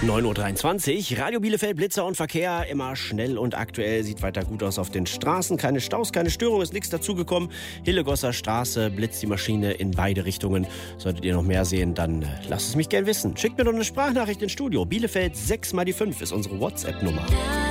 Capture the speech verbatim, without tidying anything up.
neun Uhr dreiundzwanzig, Radio Bielefeld, Blitzer und Verkehr, immer schnell und aktuell, sieht weiter gut aus auf den Straßen, keine Staus, keine Störung, ist nichts dazugekommen. Hillegosser Straße, blitzt die Maschine in beide Richtungen. Solltet ihr noch mehr sehen, dann lasst es mich gern wissen. Schickt mir doch eine Sprachnachricht ins Studio. Bielefeld sechs mal die fünf ist unsere WhatsApp-Nummer.